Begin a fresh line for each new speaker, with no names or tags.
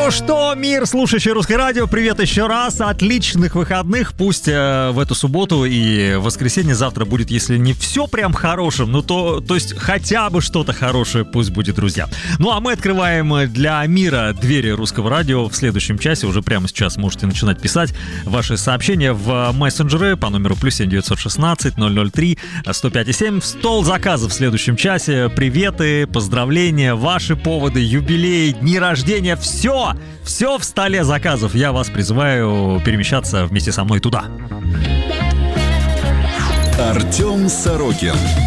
Ну что, мир, слушающий Русское радио, привет еще раз. Отличных выходных. Пусть в эту субботу и воскресенье завтра будет, если не все прям хорошим, ну то есть хотя бы что-то хорошее пусть будет, друзья. Ну а мы открываем для мира двери Русского радио в следующем часе. Уже прямо сейчас можете начинать писать ваши сообщения в мессенджеры по номеру +7 916 003 105,7. Стол заказов в следующем часе. Приветы, поздравления, ваши поводы, юбилеи, дни рождения. Все в столе заказов. Я вас призываю перемещаться вместе со мной туда.
Артем Сорокин.